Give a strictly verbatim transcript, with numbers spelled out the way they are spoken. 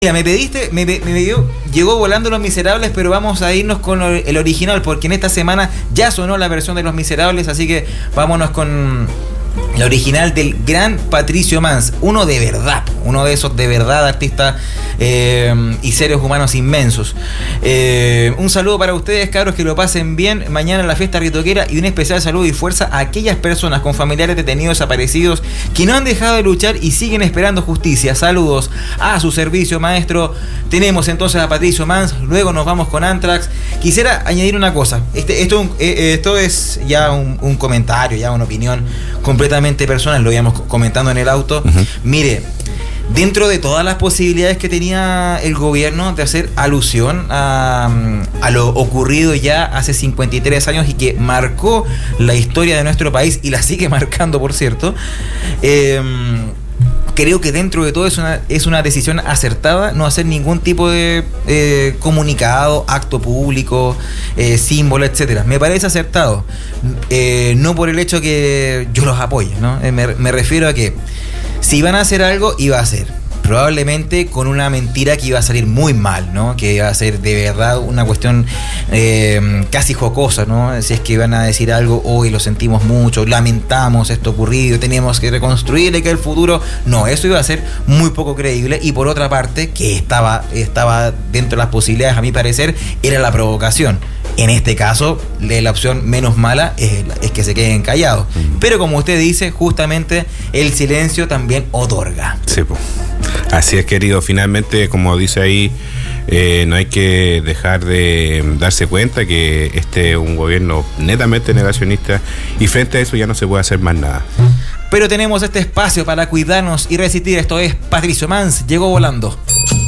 Mira, me pediste, me, me pidió, llegó volando Los Miserables, pero vamos a irnos con el original, porque en esta semana ya sonó la versión de Los Miserables, así que vámonos con la original del gran Patricio Mans, uno de verdad, uno de esos de verdad artistas eh, y seres humanos inmensos. Eh, un saludo para ustedes, cabros, que lo pasen bien mañana en la fiesta ritoquera, y un especial saludo y fuerza a aquellas personas con familiares detenidos, desaparecidos, que no han dejado de luchar y siguen esperando justicia. Saludos a su servicio, maestro. Tenemos entonces a Patricio Mans, luego nos vamos con Anthrax. Quisiera añadir una cosa, este, esto, eh, esto es ya un, un comentario, ya una opinión completamente personal, lo íbamos comentando en el auto. Uh-huh. Mire, dentro de todas las posibilidades que tenía el gobierno de hacer alusión a, a lo ocurrido ya hace cincuenta y tres años y que marcó la historia de nuestro país y la sigue marcando, por cierto, eh, creo que dentro de todo es una, es una decisión acertada no hacer ningún tipo de eh, comunicado, acto público, eh, símbolo, etcétera. Me parece acertado. Eh, no por el hecho que yo los apoye, ¿no? Eh, me, me refiero a que si iban a hacer algo, iba a ser probablemente con una mentira que iba a salir muy mal, ¿no? Que iba a ser de verdad una cuestión eh, casi jocosa, ¿no? Si es que iban a decir algo, hoy lo sentimos mucho, lamentamos esto ocurrido, teníamos que reconstruir y que el futuro... No, eso iba a ser muy poco creíble. Y por otra parte, que estaba, estaba dentro de las posibilidades, a mi parecer, era la provocación. En este caso, la opción menos mala es, es que se queden callados. Pero como usted dice, justamente el silencio también otorga. Sí, pues. Así es, querido. Finalmente, como dice ahí, eh, no hay que dejar de darse cuenta que este es un gobierno netamente negacionista y frente a eso ya no se puede hacer más nada. Pero tenemos este espacio para cuidarnos y resistir. Esto es Patricio Mans, llegó volando.